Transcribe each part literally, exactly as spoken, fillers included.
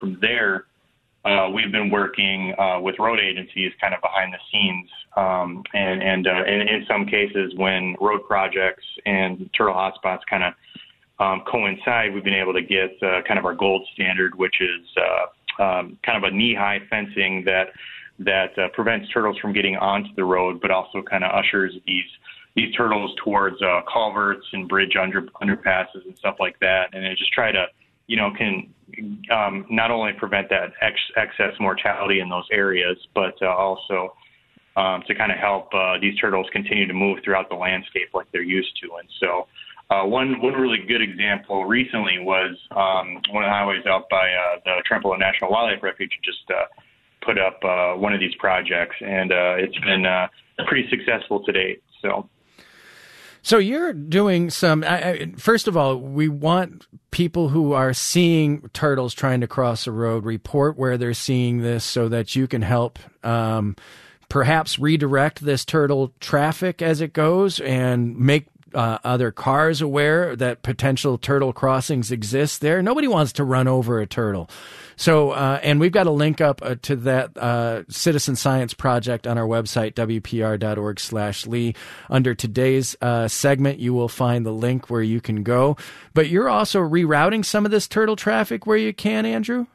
from there, uh, we've been working uh, with road agencies kind of behind the scenes. Um, and and uh, in, in some cases, when road projects and turtle hotspots kind of um, coincide, we've been able to get uh, kind of our gold standard, which is uh, um, kind of a knee-high fencing that that uh, prevents turtles from getting onto the road, but also kind of ushers these these turtles towards uh, culverts and bridge under underpasses and stuff like that. And it just try to, you know, can um, not only prevent that ex- excess mortality in those areas, but uh, also um, to kind of help uh, these turtles continue to move throughout the landscape like they're used to. And so uh, one one really good example recently was um, one of the highways out by uh, the Trempealeau National Wildlife Refuge just uh, put up uh, one of these projects, and uh, it's been uh, pretty successful to date. So. So you're doing some, I, I, first of all, we want people who are seeing turtles trying to cross a road report where they're seeing this so that you can help um, perhaps redirect this turtle traffic as it goes and make uh, other cars aware that potential turtle crossings exist there. Nobody wants to run over a turtle. So, uh, and we've got a link up uh, to that uh, citizen science project on our website, W P R dot org slash Lee. Under today's uh, segment, you will find the link where you can go. But you're also rerouting some of this turtle traffic where you can, Andrew?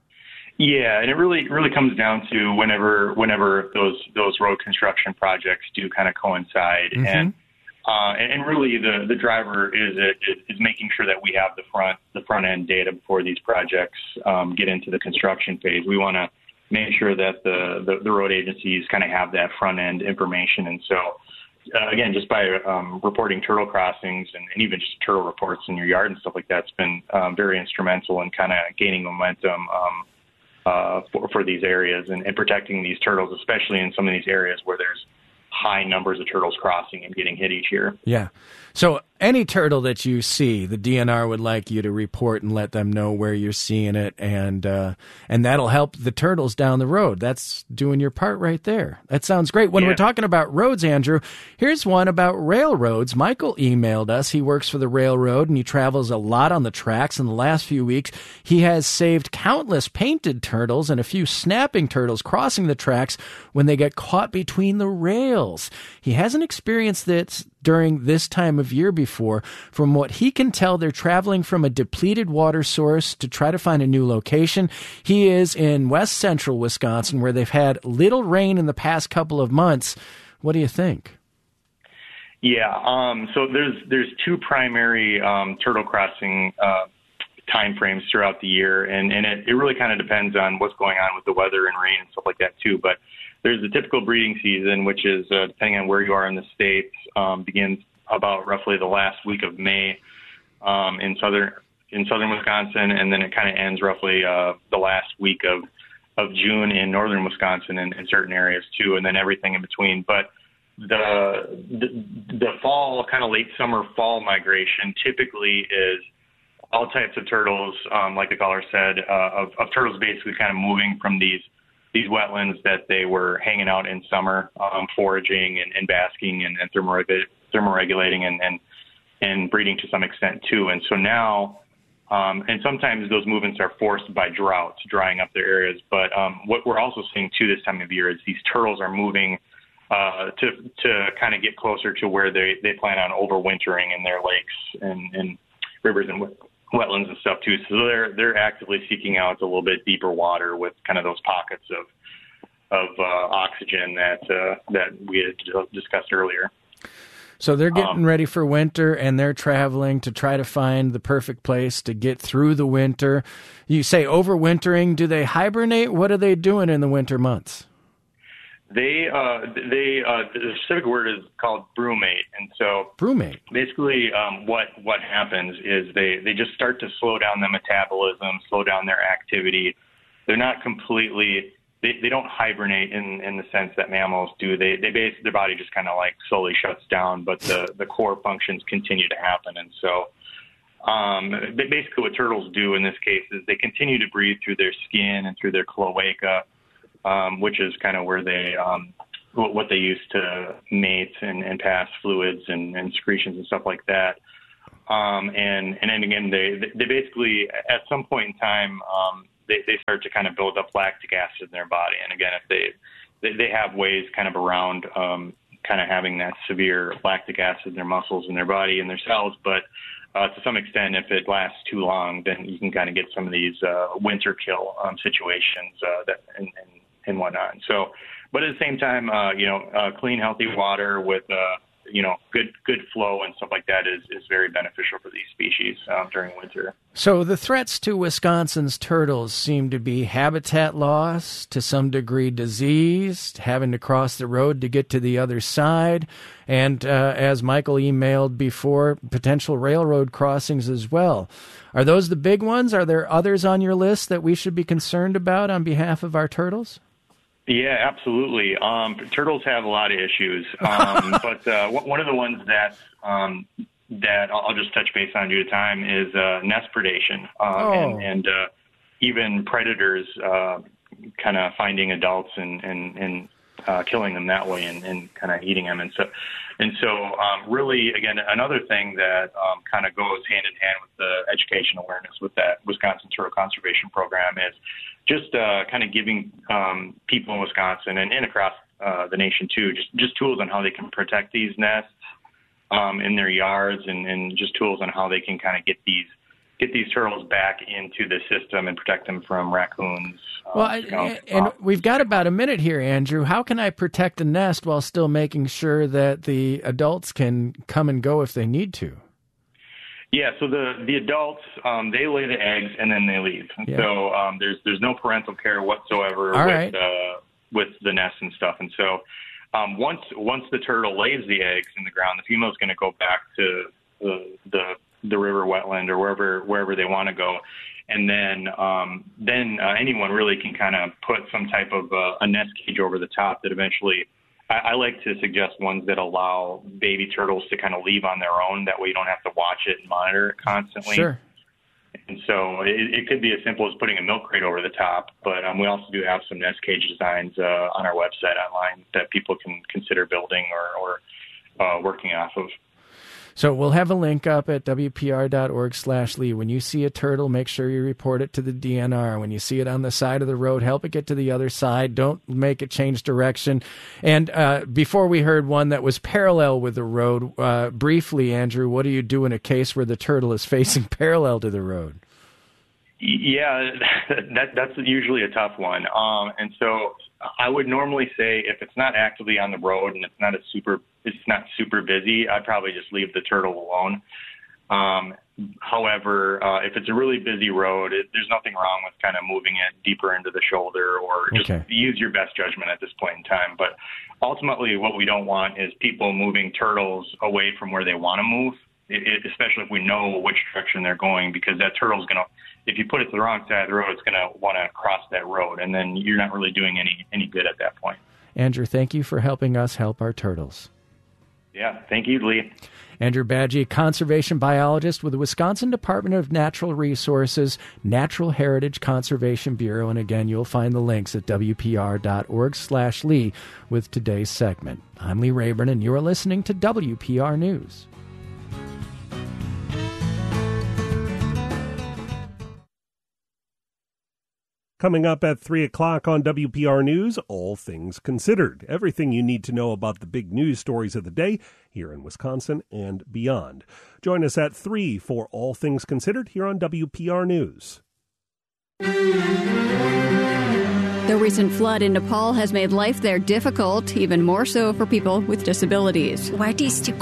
Yeah, and it really really comes down to whenever whenever those those road construction projects do kind of coincide. Mm-hmm. And Uh, and, and really, the, the driver is, is is making sure that we have the front the front end data before these projects um, get into the construction phase. We want to make sure that the, the, the road agencies kind of have that front end information. And so, uh, again, just by um, reporting turtle crossings and, and even just turtle reports in your yard and stuff like that's been um, very instrumental in kind of gaining momentum um, uh, for, for these areas and, and protecting these turtles, especially in some of these areas where there's high numbers of turtles crossing and getting hit each year. Yeah. So any turtle that you see, the D N R would like you to report and let them know where you're seeing it, and uh, and that'll help the turtles down the road. That's doing your part right there. That sounds great. When yeah. we're talking about roads, Andrew, here's one about railroads. Michael emailed us. He works for the railroad, and he travels a lot on the tracks. In the last few weeks, he has saved countless painted turtles and a few snapping turtles crossing the tracks when they get caught between the rails. He hasn't experienced this during this time of year before. From what he can tell, they're traveling from a depleted water source to try to find a new location. He is in west central Wisconsin, where they've had little rain in the past couple of months. What do you think? Yeah, um, so there's there's two primary um, turtle crossing uh, time frames throughout the year, and, and it, it really kind of depends on what's going on with the weather and rain and stuff like that too. But there's the typical breeding season, which is, uh, depending on where you are in the states, um, begins about roughly the last week of May um, in southern in southern Wisconsin, and then it kind of ends roughly uh, the last week of, of June in northern Wisconsin and in certain areas too, and then everything in between. But the the, the fall, kind of late summer fall migration typically is all types of turtles, um, like the caller said, uh, of, of turtles basically kind of moving from these these wetlands that they were hanging out in summer, um, foraging and, and basking and, and thermoreg- thermoregulating and, and, and breeding to some extent too. And so now, um, and sometimes those movements are forced by drought, drying up their areas. But um, what we're also seeing too this time of year is these turtles are moving uh, to to kind of get closer to where they, they plan on overwintering in their lakes and, and rivers and wetlands and stuff too. So they're they're actively seeking out a little bit deeper water with kind of those pockets of of uh, oxygen that uh, that we had discussed earlier. So they're getting um, ready for winter, and they're traveling to try to find the perfect place to get through the winter. You say overwintering. Do they hibernate? What are they doing in the winter months? They, uh, they, uh, the specific word is called brumate, and so brumate. Basically, um, what what happens is they, they just start to slow down the metabolism, slow down their activity. They're not completely, they, they don't hibernate in, in the sense that mammals do. They they base their body just kind of like slowly shuts down, but the, the core functions continue to happen, and so. Um, basically, what turtles do in this case is they continue to breathe through their skin and through their cloaca. Um, which is kind of where they, um, what they use to mate and, and pass fluids and, and secretions and stuff like that. Um, and, and then again, they, they basically, at some point in time, um, they, they start to kind of build up lactic acid in their body. And again, if they they, they have ways kind of around um, kind of having that severe lactic acid in their muscles in their body and their cells, but uh, to some extent, if it lasts too long, then you can kind of get some of these uh, winter kill um, situations uh, that and, and and whatnot. So, but at the same time, uh, you know, uh, clean, healthy water with uh, you know, good good flow and stuff like that is, is very beneficial for these species um, during winter. So the threats to Wisconsin's turtles seem to be habitat loss, to some degree disease, having to cross the road to get to the other side, and uh, as Michael emailed before, potential railroad crossings as well. Are those the big ones? Are there others on your list that we should be concerned about on behalf of our turtles? Yeah, absolutely. Um, turtles have a lot of issues, um, but uh, one of the ones that um, that I'll just touch base on due to time is uh, nest predation, um, oh. and, and uh, even predators uh, kind of finding adults and and, and uh, killing them that way, and, and kind of eating them. And so, and so, um, really, again, another thing that um, kind of goes hand in hand with the education awareness with that Wisconsin Turtle Conservation Program is just uh, kind of giving um, people in Wisconsin and, and across uh, the nation too, just, just tools on how they can protect these nests um, in their yards, and, and just tools on how they can kind of get these get these turtles back into the system and protect them from raccoons. Um, well, I, skunks, and uh, we've got about a minute here, Andrew. How can I protect a nest while still making sure that the adults can come and go if they need to? Yeah, so the, the adults, um, they lay the eggs and then they leave. And yeah. So um, there's there's no parental care whatsoever All with right. uh, with the nest and stuff. And so um, once once the turtle lays the eggs in the ground, the female is going to go back to the, the the river, wetland, or wherever wherever they want to go. And then um, then uh, anyone really can kind of put some type of uh, a nest cage over the top that eventually. I, I like to suggest ones that allow baby turtles to kind of leave on their own. That way you don't have to watch it and monitor it constantly. Sure. And so it, it could be as simple as putting a milk crate over the top. But um, we also do have some nest cage designs uh, on our website online that people can consider building or, or uh, working off of. So we'll have a link up at W P R dot org slash Lee. When you see a turtle, make sure you report it to the D N R. When you see it on the side of the road, help it get to the other side. Don't make it change direction. And uh, before we heard one that was parallel with the road, uh, briefly, Andrew, what do you do in a case where the turtle is facing parallel to the road? Yeah, that that's usually a tough one. Um, and so I would normally say if it's not actively on the road and it's not a super it's not super busy, I'd probably just leave the turtle alone. Um, however, uh, if it's a really busy road, it, there's nothing wrong with kind of moving it deeper into the shoulder, or just okay. use your best judgment at this point in time. But ultimately, what we don't want is people moving turtles away from where they want to move, it, it, especially if we know which direction they're going, because that turtle's going to, if you put it to the wrong side of the road, it's going to want to cross that road, and then you're not really doing any, any good at that point. Andrew, thank you for helping us help our turtles. Yeah, thank you, Lee. Andrew Badgie, conservation biologist with the Wisconsin Department of Natural Resources, Natural Heritage Conservation Bureau. And again, you'll find the links at W P R dot org slash Lee with today's segment. I'm Lee Rayburn, and you're listening to W P R News. Coming up at three o'clock on W P R News, All Things Considered. Everything you need to know about the big news stories of the day here in Wisconsin and beyond. Join us at three for All Things Considered here on W P R News. The recent flood in Nepal has made life there difficult, even more so for people with disabilities. Mike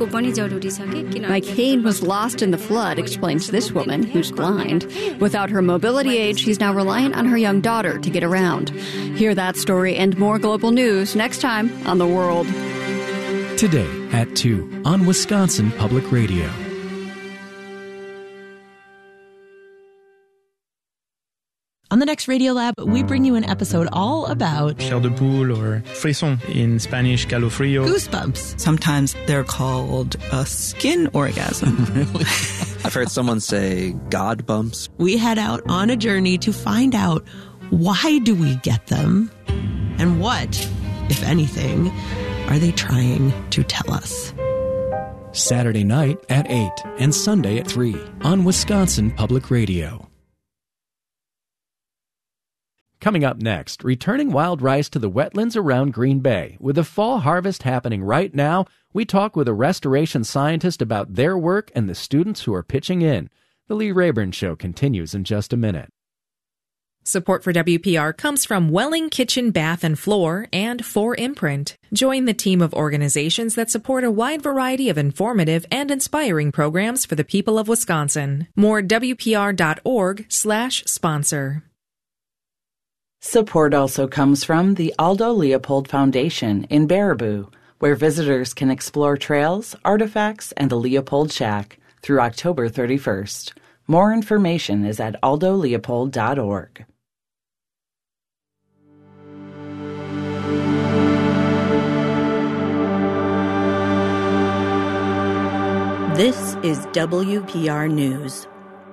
Hain was lost in the flood, explains this woman, who's blind. Without her mobility aid, she's now reliant on her young daughter to get around. Hear that story and more global news next time on The World. Today at two on Wisconsin Public Radio. On the next Radiolab, we bring you an episode all about chair de poule, or frisson, in Spanish calofrio. Goosebumps. Sometimes they're called a skin orgasm. Really? I've heard someone say God bumps. We head out on a journey to find out, why do we get them? And what, if anything, are they trying to tell us? Saturday night at eight and Sunday at three on Wisconsin Public Radio. Coming up next, returning wild rice to the wetlands around Green Bay. With the fall harvest happening right now, we talk with a restoration scientist about their work and the students who are pitching in. The Lee Rayburn Show continues in just a minute. Support for W P R comes from Welling Kitchen, Bath and Floor and four Imprint. Join the team of organizations that support a wide variety of informative and inspiring programs for the people of Wisconsin. More W P R dot org slash sponsor. Support also comes from the Aldo Leopold Foundation in Baraboo, where visitors can explore trails, artifacts, and the Leopold Shack through October thirty-first. More information is at aldo leopold dot org. This is W P R News.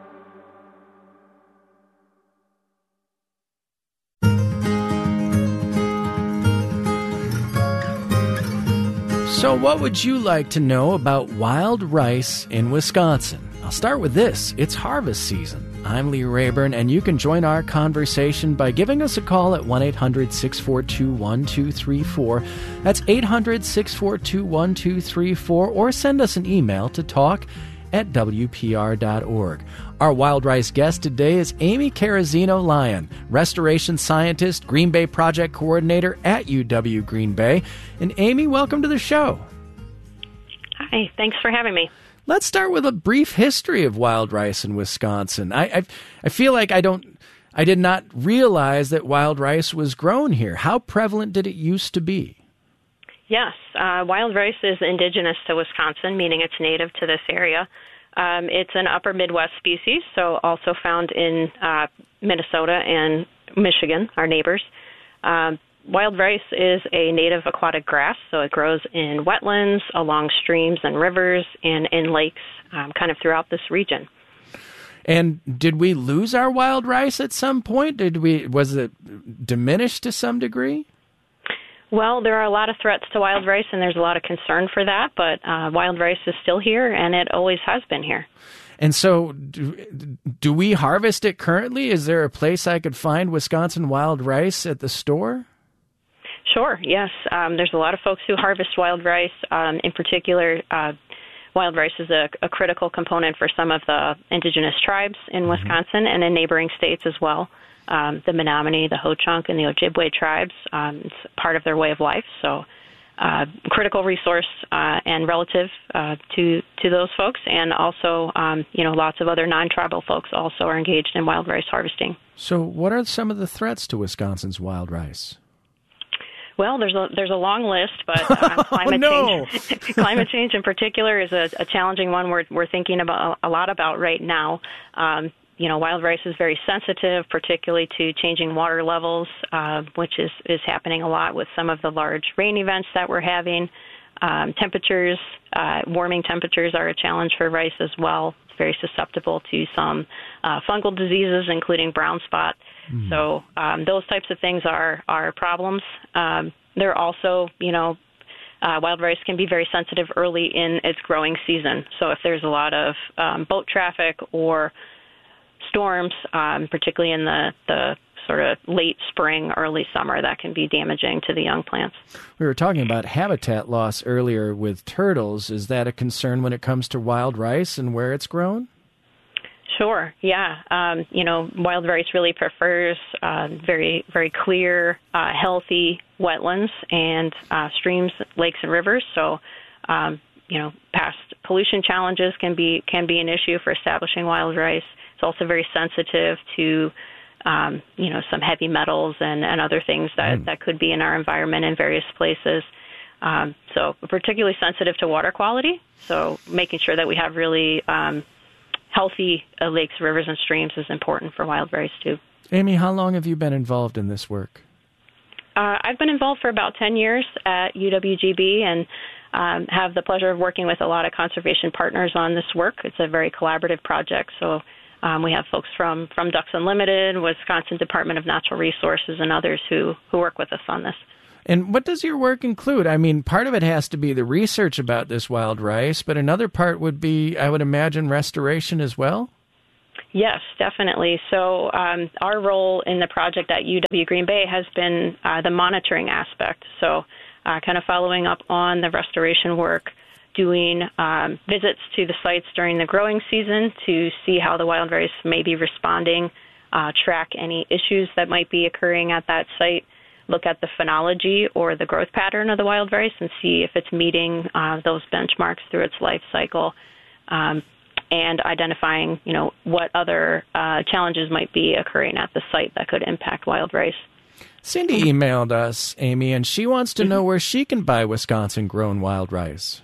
So what would you like to know about wild rice in Wisconsin? I'll start with this. It's harvest season. I'm Lee Rayburn, and you can join our conversation by giving us a call at one eight hundred six four two one two three four. That's eight hundred six four two one two three four, or send us an email to talk at W P R dot org. Our Wild Rice guest today is Amy Carazino-Lyon, restoration scientist, Green Bay project coordinator at U W Green Bay. And Amy, welcome to the show. Hi, thanks for having me. Let's start with a brief history of wild rice in Wisconsin. I, I I feel like I don't I did not realize that wild rice was grown here. How prevalent did it used to be? Yes, uh, wild rice is indigenous to Wisconsin, meaning it's native to this area. Um, it's an upper Midwest species, so also found in uh, Minnesota and Michigan, our neighbors. Um, Wild rice is a native aquatic grass, so it grows in wetlands, along streams and rivers, and in lakes, um, kind of throughout this region. And did we lose our wild rice at some point? Did we? Was it diminished to some degree? Well, there are a lot of threats to wild rice, and there's a lot of concern for that, but uh, wild rice is still here, and it always has been here. And so do, do we harvest it currently? Is there a place I could find Wisconsin wild rice at the store? Sure, yes. Um, there's a lot of folks who harvest wild rice. Um, in particular, uh, wild rice is a, a critical component for some of the indigenous tribes in mm-hmm. Wisconsin and in neighboring states as well. Um, the Menominee, the Ho-Chunk, and the Ojibwe tribes, um, it's part of their way of life. So uh, critical resource uh, and relative uh, to to those folks. And also, um, you know, lots of other non-tribal folks also are engaged in wild rice harvesting. So what are some of the threats to Wisconsin's wild rice? Well, there's a there's a long list, but uh, climate oh, no. change climate change in particular is a, a challenging one we're we're thinking about a lot about right now. Um, you know, wild rice is very sensitive, particularly to changing water levels, uh, which is is happening a lot with some of the large rain events that we're having. Um, temperatures, uh, warming temperatures are a challenge for rice as well. It's very susceptible to some uh, fungal diseases, including brown spot. Mm. So um, those types of things are, are problems. Um, they're also, you know, uh, wild rice can be very sensitive early in its growing season. So if there's a lot of um, boat traffic or storms, um, particularly in the, the sort of late spring, early summer, that can be damaging to the young plants. We were talking about habitat loss earlier with turtles. Is that a concern when it comes to wild rice and where it's grown? Sure, yeah. Um, you know, wild rice really prefers uh, very, very clear, uh, healthy wetlands and uh, streams, lakes, and rivers. So, um, you know, past pollution challenges can be can be an issue for establishing wild rice. It's also very sensitive to Um, you know, some heavy metals and, and other things that, mm. that could be in our environment in various places. Um, so particularly sensitive to water quality. So making sure that we have really um, healthy uh, lakes, rivers, and streams is important for wild rice, too. Amy, how long have you been involved in this work? Uh, I've been involved for about ten years at U W G B and um, have the pleasure of working with a lot of conservation partners on this work. It's a very collaborative project, so Um, we have folks from, from Ducks Unlimited, Wisconsin Department of Natural Resources, and others who, who work with us on this. And what does your work include? I mean, part of it has to be the research about this wild rice, but another part would be, I would imagine, restoration as well? Yes, definitely. So um, our role in the project at U W Green Bay has been uh, the monitoring aspect. So uh, kind of following up on the restoration work, doing um, visits to the sites during the growing season to see how the wild rice may be responding, uh, track any issues that might be occurring at that site, look at the phenology or the growth pattern of the wild rice and see if it's meeting uh, those benchmarks through its life cycle. Um, and identifying, you know, what other uh, challenges might be occurring at the site that could impact wild rice. Cindy emailed us, Amy, and she wants to know where she can buy Wisconsin-grown wild rice.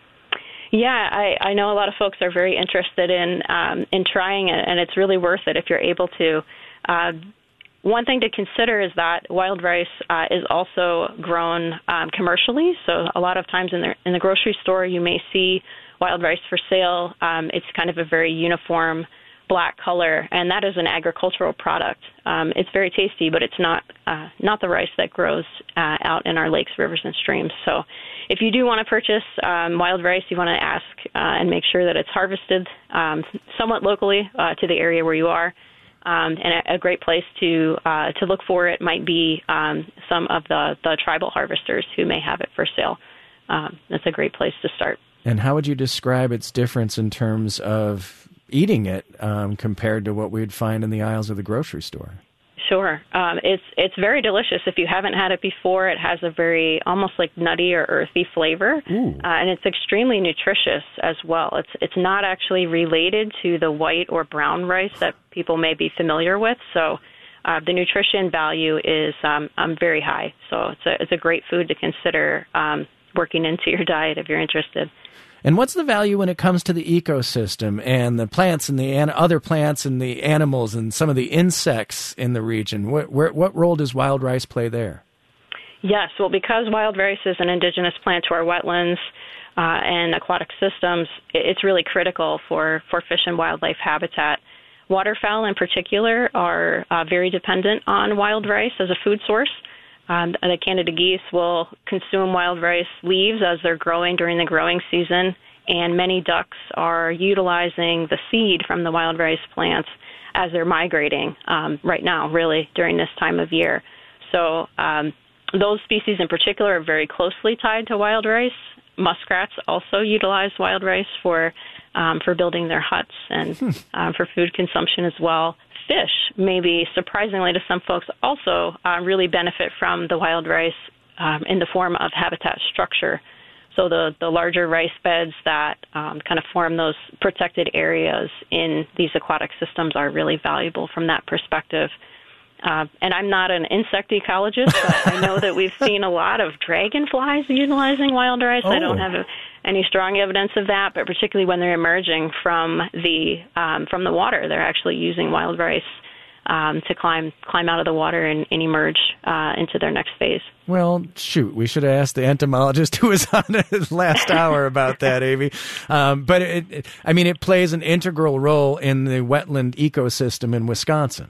Yeah, I, I know a lot of folks are very interested in um, in trying it, and it's really worth it if you're able to. Uh, one thing to consider is that wild rice uh, is also grown um, commercially, so a lot of times in the, in the grocery store you may see wild rice for sale. Um, it's kind of a very uniform black color, and that is an agricultural product. Um, it's very tasty, but it's not uh, not the rice that grows uh, out in our lakes, rivers, and streams. So if you do want to purchase um, wild rice, you want to ask uh, and make sure that it's harvested um, somewhat locally uh, to the area where you are. Um, and a, a great place to uh, to look for it might be um, some of the, the tribal harvesters who may have it for sale. Um, that's a great place to start. And how would you describe its difference in terms of eating it um, compared to what we'd find in the aisles of the grocery store? Sure. Um, it's it's very delicious. If you haven't had it before, it has a very almost like nutty or earthy flavor, uh, and it's extremely nutritious as well. It's it's not actually related to the white or brown rice that people may be familiar with, so uh, the nutrition value is um, um, very high. So it's a, it's a great food to consider um, working into your diet if you're interested. And what's the value when it comes to the ecosystem and the plants and the an- other plants and the animals and some of the insects in the region? What, where, what role does wild rice play there? Yes, well, because wild rice is an indigenous plant to our wetlands uh, and aquatic systems, it's really critical for, for fish and wildlife habitat. Waterfowl in particular are uh, very dependent on wild rice as a food source. Um, the Canada geese will consume wild rice leaves as they're growing during the growing season, and many ducks are utilizing the seed from the wild rice plants as they're migrating um, right now, really, during this time of year. So um, those species in particular are very closely tied to wild rice. Muskrats also utilize wild rice for um, for building their huts and hmm. uh, for food consumption as well. Fish, maybe surprisingly to some folks, also uh, really benefit from the wild rice um, in the form of habitat structure. So the, the larger rice beds that um, kind of form those protected areas in these aquatic systems are really valuable from that perspective. Uh, and I'm not an insect ecologist, but I know that we've seen a lot of dragonflies utilizing wild rice. Oh. I don't have a, any strong evidence of that, but particularly when they're emerging from the um, from the water, they're actually using wild rice um, to climb climb out of the water and, and emerge uh, into their next phase. Well, shoot, we should have asked the entomologist who was on his last hour about that, Amy. Um, but it, it, I mean, it plays an integral role in the wetland ecosystem in Wisconsin.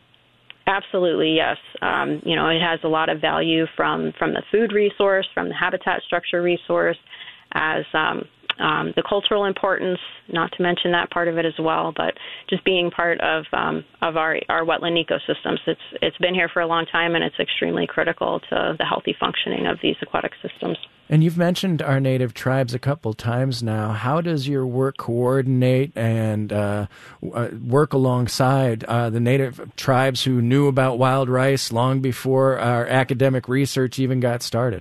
Absolutely, yes. Um, you know, it has a lot of value from, from the food resource, from the habitat structure resource, as um, um, the cultural importance, not to mention that part of it as well, but just being part of um, of our, our wetland ecosystems. It's it's been here for a long time, and it's extremely critical to the healthy functioning of these aquatic systems. And you've mentioned our native tribes a couple times now. How does your work coordinate and uh, work alongside uh, the native tribes who knew about wild rice long before our academic research even got started?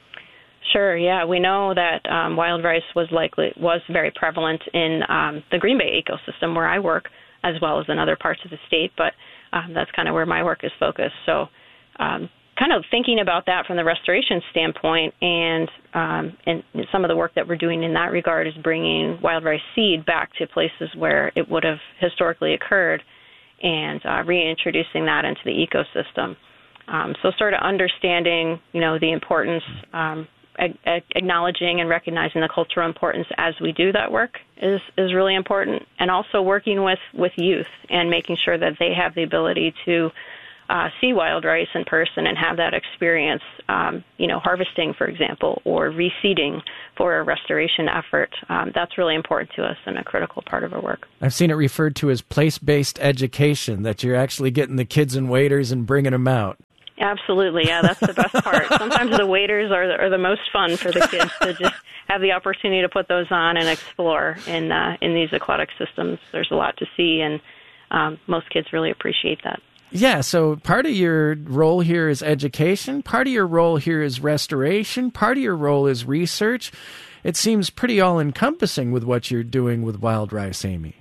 Sure. Yeah, we know that um, wild rice was likely was very prevalent in um, the Green Bay ecosystem where I work, as well as in other parts of the state. But um, that's kind of where my work is focused. So. Um, kind of thinking about that from the restoration standpoint, and um, and some of the work that we're doing in that regard is bringing wild rice seed back to places where it would have historically occurred and uh, reintroducing that into the ecosystem. Um, so sort of understanding, you know, the importance, um, ag- acknowledging and recognizing the cultural importance as we do that work is, is really important, and also working with, with youth and making sure that they have the ability to uh, see wild rice in person and have that experience, um, you know, harvesting, for example, or reseeding for a restoration effort. Um, that's really important to us and a critical part of our work. I've seen it referred to as place-based education, that you're actually getting the kids and waiters and bringing them out. Absolutely, yeah, that's the best part. Sometimes the waiters are the, are the most fun for the kids to just have the opportunity to put those on and explore in uh, in these aquatic systems. There's a lot to see, and um, most kids really appreciate that. Yeah, so part of your role here is education, part of your role here is restoration, part of your role is research. It seems pretty all-encompassing with what you're doing with wild rice, Amy.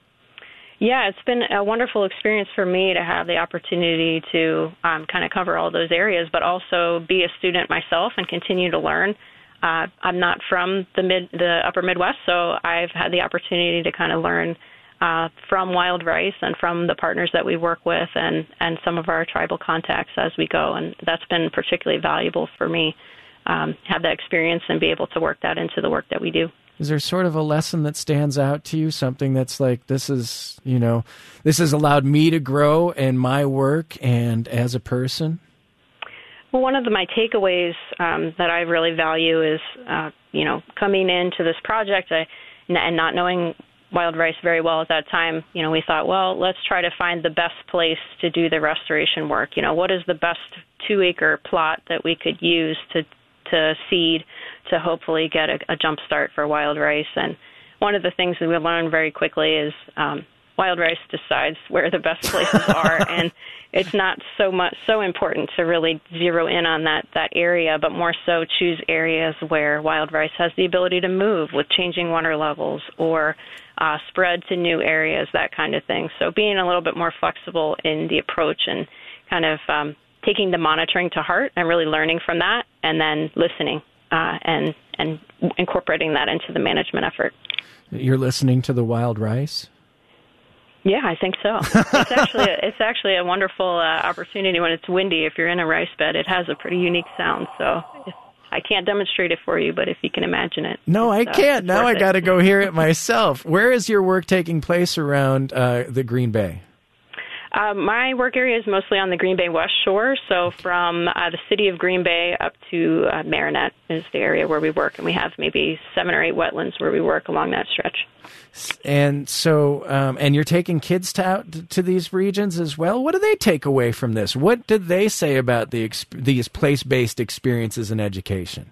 Yeah, it's been a wonderful experience for me to have the opportunity to um, kind of cover all those areas, but also be a student myself and continue to learn. Uh, I'm not from the mid, the upper Midwest, so I've had the opportunity to kind of learn uh, from wild rice and from the partners that we work with and, and some of our tribal contacts as we go, and that's been particularly valuable for me, um, have that experience and be able to work that into the work that we do. Is there sort of a lesson that stands out to you, something that's like, this is, you know, this has allowed me to grow in my work and as a person? Well, one of the, my takeaways um, that I really value is, uh, you know, coming into this project I, and not knowing wild rice very well at that time, you know, we thought, well, let's try to find the best place to do the restoration work. You know, what is the best two-acre plot that we could use to to seed to hopefully get a, a jump start for wild rice. And one of the things that we learned very quickly is um, wild rice decides where the best places are, and it's not so much so important to really zero in on that, that area, but more so choose areas where wild rice has the ability to move with changing water levels or uh, spread to new areas, that kind of thing. So being a little bit more flexible in the approach and kind of um, taking the monitoring to heart and really learning from that, and then listening uh, and and incorporating that into the management effort. You're listening to the wild rice? Yeah, I think so. It's actually a, it's actually a wonderful uh, opportunity when it's windy. If you're in a rice bed, it has a pretty unique sound. So I can't demonstrate it for you, but if you can imagine it. No, I uh, can't. Now I got to it. go hear it myself. Where is your work taking place around uh, the Green Bay? Uh, my work area is mostly on the Green Bay West Shore, so from uh, the city of Green Bay up to uh, Marinette is the area where we work, and we have maybe seven or eight wetlands where we work along that stretch. And so, um, and you're taking kids to out to these regions as well. What do they take away from this? What did they say about the exp- these place-based experiences in education?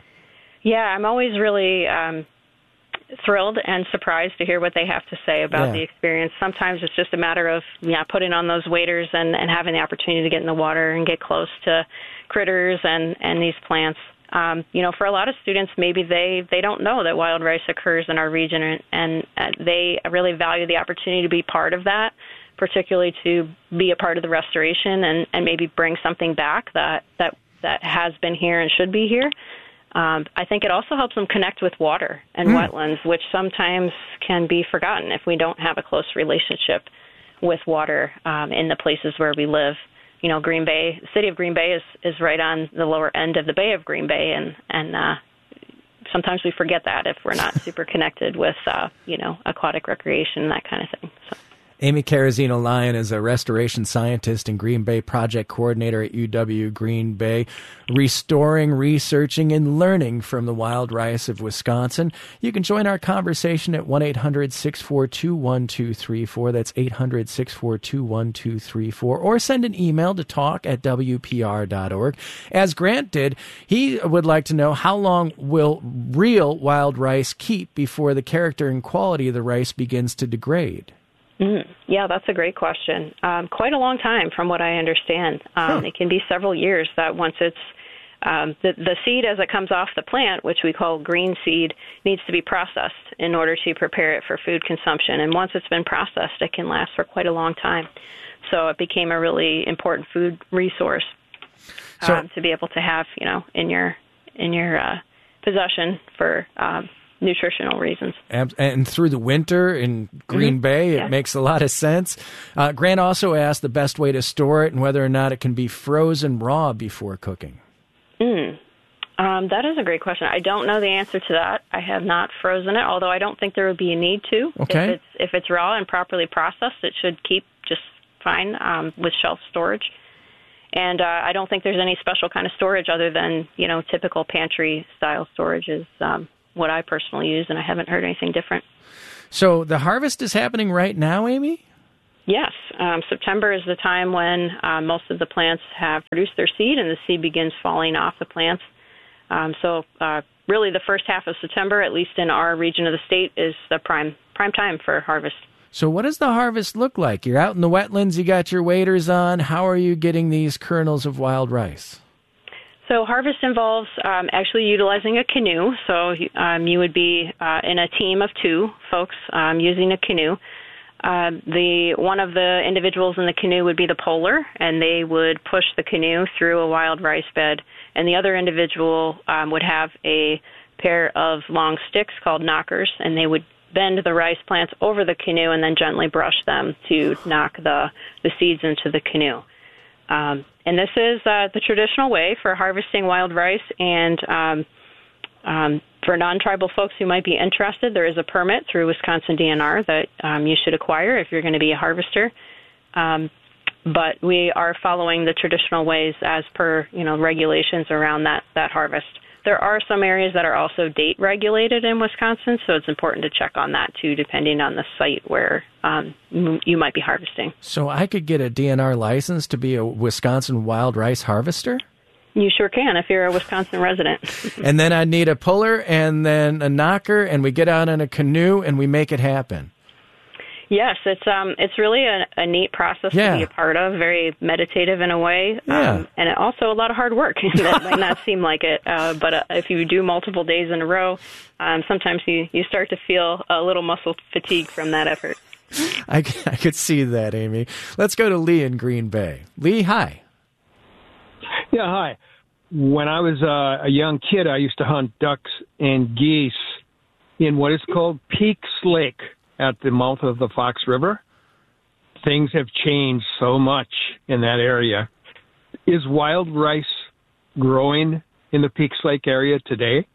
Yeah, I'm always really um, thrilled and surprised to hear what they have to say about yeah. the experience. Sometimes it's just a matter of yeah, putting on those waders and, and having the opportunity to get in the water and get close to critters and, and these plants. Um, you know, for a lot of students, maybe they, they don't know that wild rice occurs in our region, and, and uh, they really value the opportunity to be part of that, particularly to be a part of the restoration and, and maybe bring something back that, that, that has been here and should be here. Um, I think it also helps them connect with water and mm. wetlands, which sometimes can be forgotten if we don't have a close relationship with water um, in the places where we live. You know, Green Bay, the city of Green Bay is, is right on the lower end of the Bay of Green Bay, and, and uh, sometimes we forget that if we're not super connected with, uh, you know, aquatic recreation, that kind of thing. So. Amy Karazino-Lyon is a restoration scientist and Green Bay project coordinator at U W Green Bay, restoring, researching, and learning from the wild rice of Wisconsin. You can join our conversation at one eight hundred six four two one two three four. That's eight hundred six four two one two three four. Or send an email to talk at W P R dot org. As Grant did, he would like to know, how long will real wild rice keep before the character and quality of the rice begins to degrade? Mm, yeah, that's a great question. Um, quite a long time, from what I understand. Um, huh. It can be several years that once it's um, the, the seed as it comes off the plant, which we call green seed, needs to be processed in order to prepare it for food consumption. And once it's been processed, it can last for quite a long time. So it became a really important food resource so, um, to be able to have, you know, in your in your uh, possession for um, nutritional reasons. And through the winter in Green mm-hmm. Bay, it yeah. makes a lot of sense. Uh, Grant also asked the best way to store it and whether or not it can be frozen raw before cooking. Mm. Um, that is a great question. I don't know the answer to that. I have not frozen it, although I don't think there would be a need to. Okay. If it's, if it's raw and properly processed, it should keep just fine um, with shelf storage. And uh, I don't think there's any special kind of storage other than, you know, typical pantry-style storage is um, what I personally use, and I haven't heard anything different. So the harvest is happening right now, Amy? Yes. Um, September is the time when uh, most of the plants have produced their seed, and the seed begins falling off the plants. Um, so uh, really the first half of September, at least in our region of the state, is the prime prime time for harvest. So what does the harvest look like? You're out in the wetlands, you got your waders on. How are you getting these kernels of wild rice? So harvest involves um, actually utilizing a canoe. So um, you would be uh, in a team of two folks um, using a canoe. Uh, the one of the individuals in the canoe would be the poler, and they would push the canoe through a wild rice bed. And the other individual um, would have a pair of long sticks called knockers, and they would bend the rice plants over the canoe and then gently brush them to knock the, the seeds into the canoe. Um, and this is uh, the traditional way for harvesting wild rice. And um, um, for non-tribal folks who might be interested, there is a permit through Wisconsin D N R that um, you should acquire if you're going to be a harvester. Um, but we are following the traditional ways as per, you know, regulations around that, that harvest. There are some areas that are also date regulated in Wisconsin, so it's important to check on that too, depending on the site where um, you might be harvesting. So I could get a D N R license to be a Wisconsin wild rice harvester? You sure can if you're a Wisconsin resident. And then I'd need a puller and then a knocker, and we get out in a canoe and we make it happen. Yes, it's um, it's really a, a neat process yeah. to be a part of, very meditative in a way, yeah. um, and it also a lot of hard work. That might not seem like it, uh, but uh, if you do multiple days in a row, um, sometimes you, you start to feel a little muscle fatigue from that effort. I, I could see that, Amy. Let's go to Lee in Green Bay. Lee, hi. Yeah, hi. When I was uh, a young kid, I used to hunt ducks and geese in what is called Peaks Lake at the mouth of the Fox River. Things have changed so much in that area. Is wild rice growing in the Peaks Lake area today?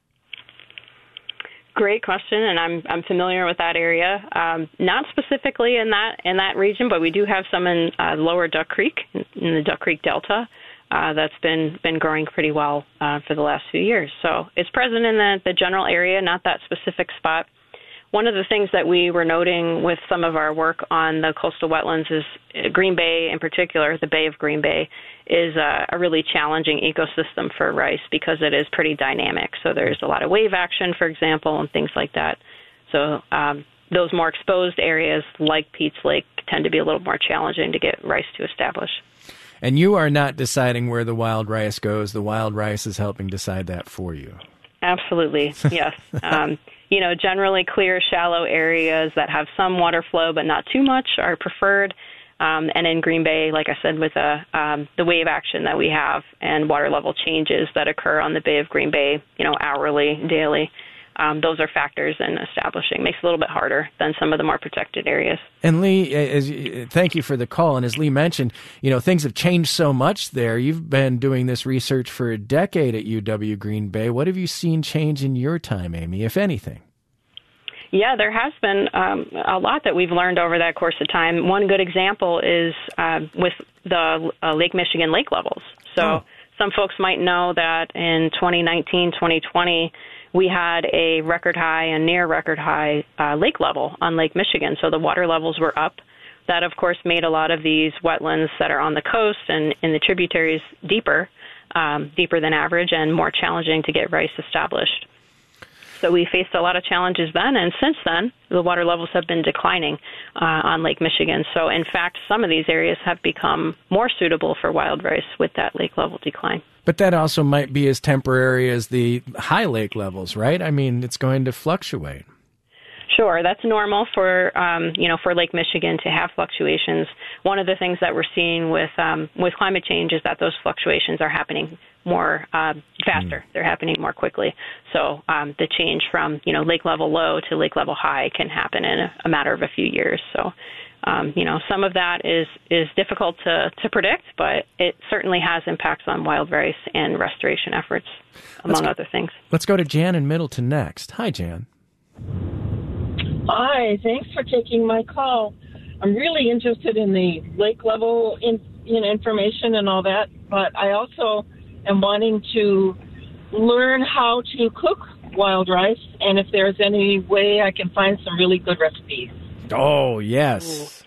Great question, and I'm I'm familiar with that area. Um, not specifically in that in that region, but we do have some in uh, Lower Duck Creek, in the Duck Creek Delta. Uh, that's been been growing pretty well uh, for the last few years. So it's present in the, the general area, not that specific spot. One of the things that we were noting with some of our work on the coastal wetlands is Green Bay in particular, the Bay of Green Bay, is a, a really challenging ecosystem for rice because it is pretty dynamic. So there's a lot of wave action, for example, and things like that. So um, those more exposed areas like Peaks Lake tend to be a little more challenging to get rice to establish. And you are not deciding where the wild rice goes. The wild rice is helping decide that for you. Absolutely, yes. um, you know, generally clear, shallow areas that have some water flow but not too much are preferred. Um, and in Green Bay, like I said, with the, um, the wave action that we have and water level changes that occur on the Bay of Green Bay, you know, hourly, daily, um, those are factors in establishing. Makes it a little bit harder than some of the more protected areas. And Lee, as, thank you for the call. And as Lee mentioned, you know, things have changed so much there. You've been doing this research for a decade at U W Green Bay. What have you seen change in your time, Amy, if anything? Yeah, there has been um, a lot that we've learned over that course of time. One good example is uh, with the uh, Lake Michigan lake levels. So oh. some folks might know that in twenty nineteen, twenty twenty, we had a record high and near record high uh, lake level on Lake Michigan. So the water levels were up. That, of course, made a lot of these wetlands that are on the coast and in the tributaries deeper, um, deeper than average and more challenging to get rice established. So we faced a lot of challenges then, and since then, the water levels have been declining uh, on Lake Michigan. So, in fact, some of these areas have become more suitable for wild rice with that lake level decline. But that also might be as temporary as the high lake levels, right? I mean, it's going to fluctuate. Sure, that's normal for um, you know for Lake Michigan to have fluctuations. One of the things that we're seeing with um, with climate change is that those fluctuations are happening more uh, faster. Mm. They're happening more quickly. So um, the change from you know lake level low to lake level high can happen in a, a matter of a few years. So um, you know some of that is is difficult to to predict, but it certainly has impacts on wild rice and restoration efforts, among let's, other things. Let's go to Jan in Middleton next. Hi, Jan. Hi, thanks for taking my call. I'm really interested in the lake level in you know, information and all that, but I also am wanting to learn how to cook wild rice, and if there's any way I can find some really good recipes. Oh, yes.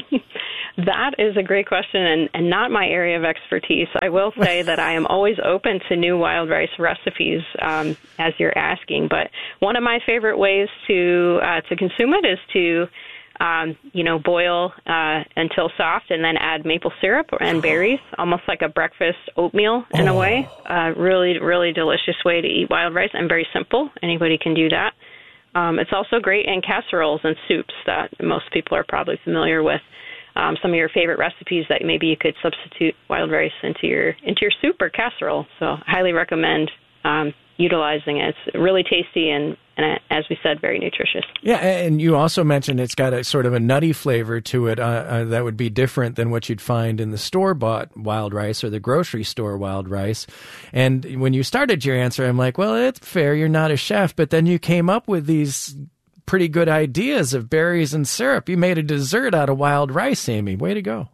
That is a great question and, and not my area of expertise. I will say that I am always open to new wild rice recipes, um, as you're asking. But one of my favorite ways to uh, to consume it is to, um, you know, boil uh, until soft and then add maple syrup and berries, almost like a breakfast oatmeal in oh. a way. Uh, really, really delicious way to eat wild rice and very simple. Anybody can do that. Um, it's also great in casseroles and soups that most people are probably familiar with. Um, some of your favorite recipes that maybe you could substitute wild rice into your into your soup or casserole. So I highly recommend um, utilizing it. It's really tasty and, and, as we said, very nutritious. Yeah, and you also mentioned it's got a sort of a nutty flavor to it uh, uh, that would be different than what you'd find in the store-bought wild rice or the grocery store wild rice. And when you started your answer, I'm like, well, it's fair, you're not a chef, but then you came up with these pretty good ideas of berries and syrup. You made a dessert out of wild rice, Amy. Way to go.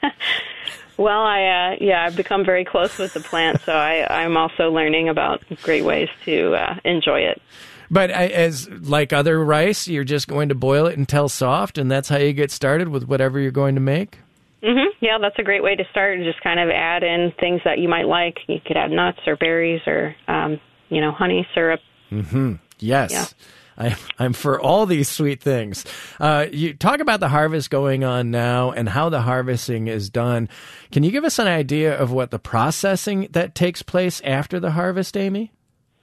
Well, I uh, yeah, I've become very close with the plant, so I, I'm also learning about great ways to uh, enjoy it. But as like other rice, you're just going to boil it until soft, and that's how you get started with whatever you're going to make? Mm-hmm. Yeah, that's a great way to start. Just kind of add in things that you might like. You could add nuts or berries or, um, you know, honey, syrup. Mm-hmm. Yes. Yeah. I, I'm for all these sweet things. Uh, you talk about the harvest going on now and how the harvesting is done. Can you give us an idea of what the processing that takes place after the harvest, Amy?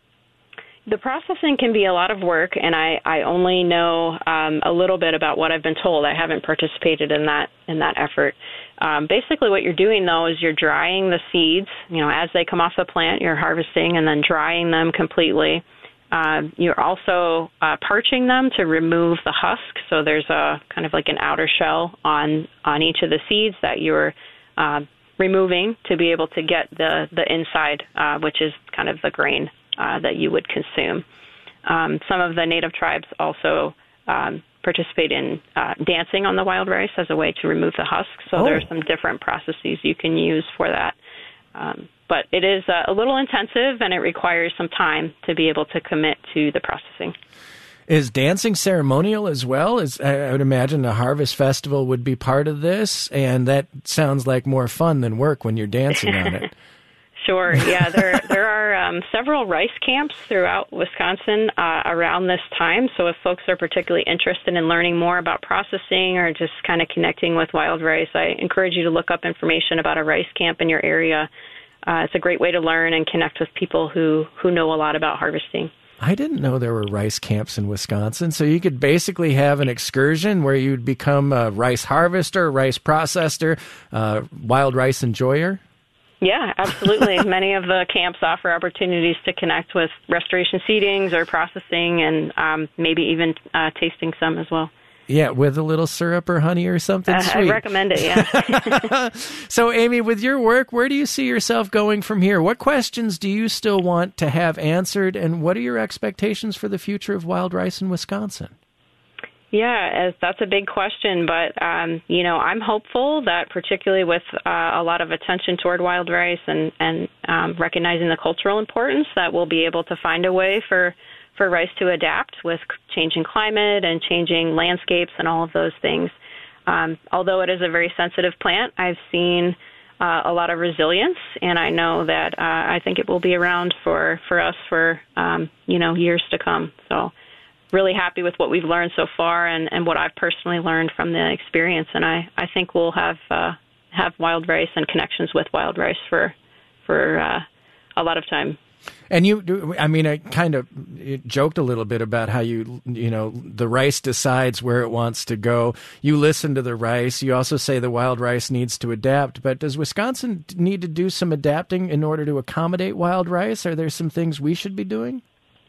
The processing can be a lot of work, and I, I only know um, a little bit about what I've been told. I haven't participated in that in that effort. Um, basically, what you're doing, though, is you're drying the seeds. You know, as they come off the plant, you're harvesting and then drying them completely. Uh, you're also uh, parching them to remove the husk. So there's a kind of like an outer shell on, on each of the seeds that you're uh, removing to be able to get the, the inside, uh, which is kind of the grain uh, that you would consume. Um, some of the native tribes also um, participate in uh, dancing on the wild rice as a way to remove the husk. So oh. there are some different processes you can use for that. Um, but it is uh, a little intensive, and it requires some time to be able to commit to the processing. Is dancing ceremonial as well? Is I would imagine a harvest festival would be part of this, and that sounds like more fun than work when you're dancing on it. Sure. Yeah, there there are um, several rice camps throughout Wisconsin uh, around this time. So if folks are particularly interested in learning more about processing or just kind of connecting with wild rice, I encourage you to look up information about a rice camp in your area. Uh, it's a great way to learn and connect with people who, who know a lot about harvesting. I didn't know there were rice camps in Wisconsin. So you could basically have an excursion where you'd become a rice harvester, rice processor, uh, wild rice enjoyer. Yeah, absolutely. Many of the camps offer opportunities to connect with restoration seedings or processing and um, maybe even uh, tasting some as well. Yeah, with a little syrup or honey or something uh, sweet. I recommend it, yeah. So, Amy, with your work, where do you see yourself going from here? What questions do you still want to have answered, and what are your expectations for the future of wild rice in Wisconsin? Yeah, that's a big question, but, um, you know, I'm hopeful that particularly with uh, a lot of attention toward wild rice and, and um, recognizing the cultural importance, that we'll be able to find a way for for rice to adapt with changing climate and changing landscapes and all of those things. Um, although it is a very sensitive plant, I've seen uh, a lot of resilience, and I know that uh, I think it will be around for, for us for, um, you know, years to come. So really happy with what we've learned so far and, and what I've personally learned from the experience, and I, I think we'll have uh, have wild rice and connections with wild rice for, for uh, a lot of time. And you, I mean, I kind of joked a little bit about how you, you know, the rice decides where it wants to go. You listen to the rice. You also say the wild rice needs to adapt. But does Wisconsin need to do some adapting in order to accommodate wild rice? Are there some things we should be doing?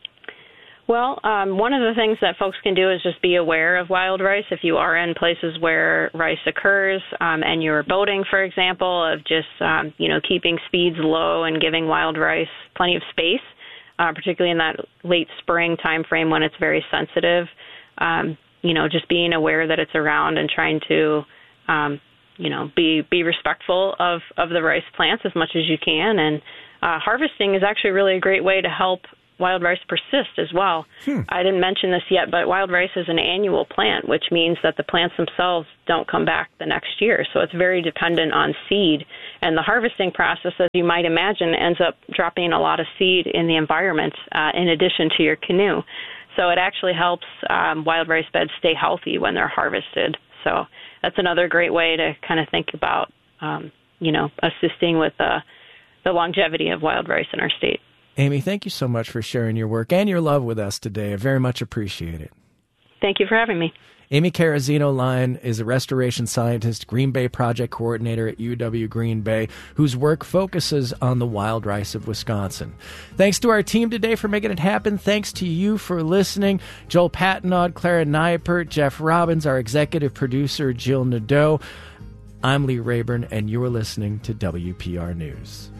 Well, um, one of the things that folks can do is just be aware of wild rice. If you are in places where rice occurs um, and you're boating, for example, of just, um, you know, keeping speeds low and giving wild rice plenty of space, uh, particularly in that late spring time frame when it's very sensitive. Um, you know, just being aware that it's around and trying to, um, you know, be be respectful of, of the rice plants as much as you can. And uh, harvesting is actually really a great way to help wild rice persist as well. Hmm. I didn't mention this yet, but wild rice is an annual plant, which means that the plants themselves don't come back the next year. So it's very dependent on seed. And the harvesting process, as you might imagine, ends up dropping a lot of seed in the environment uh, in addition to your canoe. So it actually helps um, wild rice beds stay healthy when they're harvested. So that's another great way to kind of think about, um, you know, assisting with uh, the longevity of wild rice in our state. Amy, thank you so much for sharing your work and your love with us today. I very much appreciate it. Thank you for having me. Amy Carazino-Line is a restoration scientist, Green Bay project coordinator at U W Green Bay, whose work focuses on the wild rice of Wisconsin. Thanks to our team today for making it happen. Thanks to you for listening. Joel Pattinaud, Clara Neipert, Jeff Robbins, our executive producer, Jill Nadeau. I'm Lee Rayburn, and you're listening to W P R News.